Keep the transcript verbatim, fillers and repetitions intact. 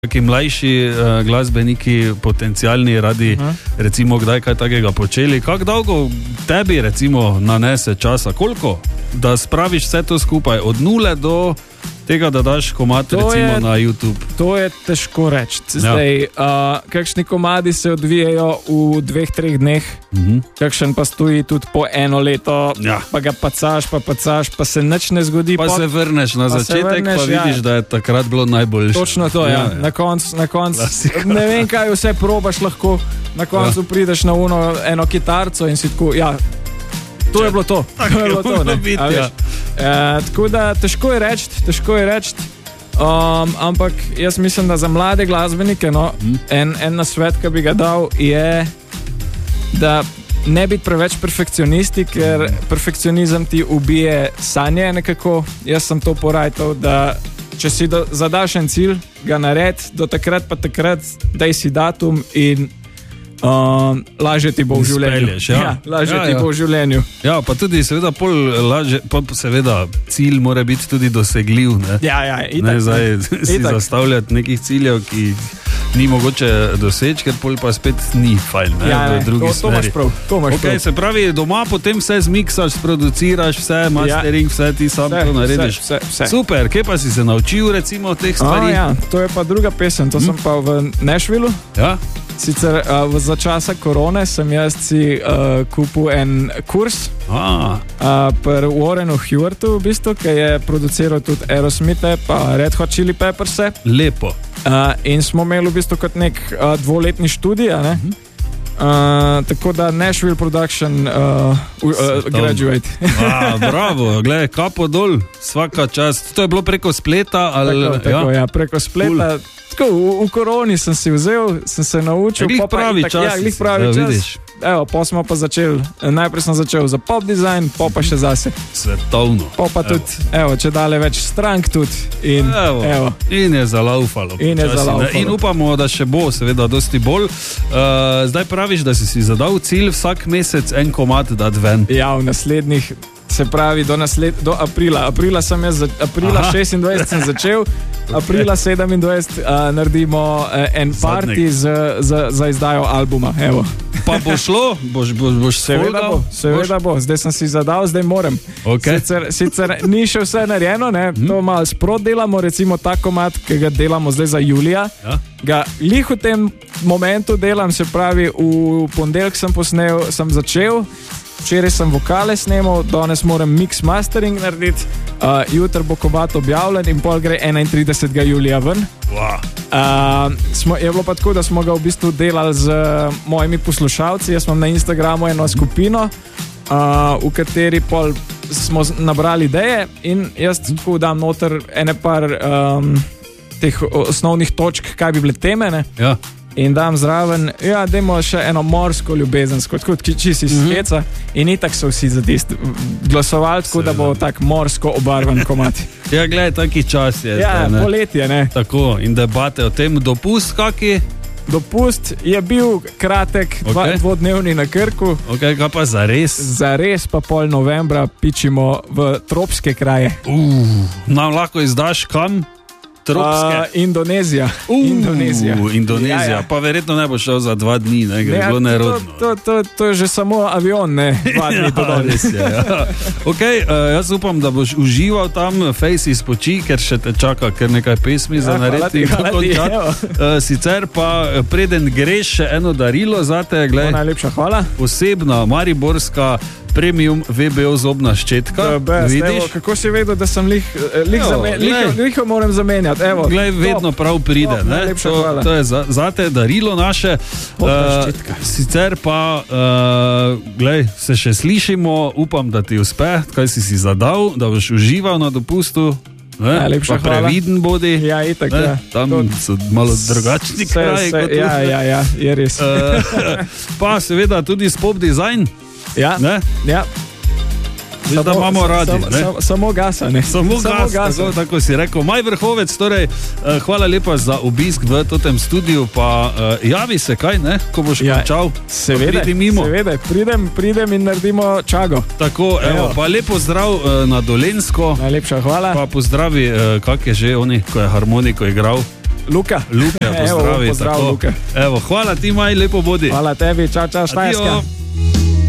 Taki mlajši uh, glasbeniki, potencialni, radi uh-huh. recimo kdaj kaj takega počeli. Kako dolgo tebi recimo nanese časa? Koliko? Da spraviš vse to skupaj od nule do tega, da daš komad to recimo je, na YouTube? To je težko reči. Zdaj, ja. uh, kakšni komadi se odvijajo v dveh, treh dneh, uh-huh. kakšen pa stoji tudi po eno leto, ja. pa ga pacaš, pa pacaš, pa se nič ne zgodi. Pa, pa se vrneš na pa začetek, vrneš, pa vidiš, ja. da je takrat bilo najboljše. Točno to, ja. ja. Na koncu, na koncu, ne vem, kaj vse probaš lahko, na koncu ja. prideš na uno, eno kitarco in si tako, ja, to Če, je bilo to. Tako je bilo to, ne? Biti, ja. e, tako da težko je reči, težko je reči, um, ampak jaz mislim, da za mlade glasbenike, no, hmm. en, en nasvet, ki bi ga dal, je, da ne biti preveč perfekcionisti, ker perfekcionizem ti ubije sanje nekako. Jaz sem to porajtal, da če si do, zadaš en cilj, ga nared, do takrat pa takrat, daj si datum in Um, lažje ti bo v življenju. Spelješ, ja. Ja, lažje ja, ti ja. bo v življenju. Ja, pa tudi seveda pol lažje, pa seveda cilj mora biti tudi dosegljiv, ne? Ja, ja, itak. Ne zdaj si itak. Zastavljati nekih ciljev, ki ni mogoče doseči, ker pol pa spet ni fajn, ne? Ja, v drugi to, to imaš prav, to imaš okay, prav. Se pravi, doma potem vse zmiksaš, produciraš vse, mastering, ja. vse ti sam vse, to narediš. Vse, vse, vse. Super, kje pa si se naučil recimo teh stvari? A, ja, to je pa druga pesem, to hm? sem pa v Nashvillu. Ja. Sicer uh, za časa korone sem jaz si uh, kupil en kurs uh, pri Warrenu Hewartu, v bistvu, ki je produciral tudi Aerosmithe pa Red Hot Chili Pepperse. Lepo. Uh, in smo imeli v bistvu kot nek uh, dvoletni študij, ne? Uh-huh. Uh, tako da Nashville Production uh, uh, graduate. A, bravo, gledaj, kapo dol, svaka čast. To je bilo preko spleta? Ali, tako, tako, ja, ja, preko spleta. Cool. Tako, v, v koroni sem si vzel, sem se naučil. Glih pravi čas. Ja, glih pravi ja, čas. Vidiš. Evo, pa smo pa začeli, najprej sem začel za pop design, pa pa še zase. Svetovno. Pa pa tudi, evo, če dale več strank tudi. In, evo, evo. In je zalaufalo. In je zalaufalo. In upamo, da še bo, seveda, dosti bolj. Uh, zdaj praviš, da si si zadal cilj vsak mesec en komad dati ven. Ja, v naslednjih, se pravi, do, nasled, do aprila. Aprila sem jaz, aprila Aha. šestindvajset sem začel. Aprila sedemindvajset uh, naredimo uh, en party z, z, za izdajo albuma. Evo. Pa bo šlo? Boš, boš, boš seveda bo, seveda bo. Zdaj sem si zadal, zdaj moram. Okay. Sicer, sicer ni še vse narejeno, ne? Hmm. To malo sprot delamo, recimo ta komad, ki ga delamo zdaj za julija. Ja. Ga lih v tem momentu delam, se pravi, v ponedeljek sem posnel, sem začel. Včeraj sem vokale snemal, danes moram mix mastering narediti, uh, jutri bo komad objavljen in pol gre enaintridesetega julija ven. Wow. Uh, smo, je bilo pa tako, da smo ga v bistvu delali z uh, mojimi poslušalci. Jaz imam na Instagramu eno skupino, uh, v kateri pol smo nabrali ideje in jaz tako dam noter ene par um, teh osnovnih točk, kaj bi bile teme, ne? Ja. In dam zraven, ja, dajmo še eno morsko ljubezensko, tako či si skeca. Mm-hmm. In itak so vsi za tist glasovali, tako da bo tak morsko obarvan komad. Ja, gledaj, taki čas je. Ja, zdaj, poletje, ne. Tako, in debate o tem, dopust kaki? Dopust je bil kratek, okay. dva, dvodnevni na Krku. Ok, kaj pa zares? Zares pa pol novembra pičimo v tropske kraje. Uh, nam lahko izdaš kam? Uh, Indonezija. Uh, Indonezija. Indonezija. Ja, ja. Pa verjetno ne bo šel za dva dni, ne, ker je bilo nerodno. To, to, to, to je že samo avion, ne, dva dni to danes. Ja. Ok, uh, jaz upam, da boš užival tam, Face izpoči, ker še te čaka kar nekaj pesmi ja, za narediti. Uh, sicer pa preden greš še eno darilo zate, glej. Najlepša hvala. Posebna mariborska premium V B O zobna ščetka. Best, evo, kako si vedel, da sem lih, lih, zame, lih, lih moram zamenjati? Evo, glej, vedno prav pride. Top, ne? To, to je za, zate darilo naše. Uh, sicer pa, uh, glej, se še slišimo, upam, da ti uspe, kaj si si zadal, da boš užival na dopustu. Najlepša hvala. Previden bodi. Ja, itak, ja. Tam to, so malo drugačni se, kraji. Se, ja, ja, ja, je res. Uh, pa seveda tudi spop design. Ja, ne? Ja. Samo, da imamo radi. Samo, samo, samo gasa, ne? Samo, samo gas, gasa. Tako, tako si rekel. Maj Vrhovec, torej, uh, hvala lepa za obisk v totem studiu, pa uh, javi se kaj, ne? Ko boš ja, končal. Seveda, seveda. Pridem, pridem in naredimo čago. Tako, evo, pa lepo zdrav uh, na Dolensko. Najlepša hvala. Pa pozdravi, uh, kak je že oni, ko je harmoniko igral. Luka. Luka, pozdravi. Evo, pozdrav, tako. Luka. Evo, hvala ti, Maj, lepo bodi. Hvala tebi, čau, čau, Štajerska. Adio.